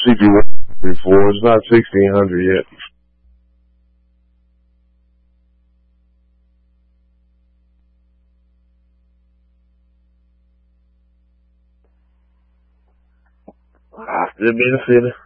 before. It's not 1600 yet. I still be in the city.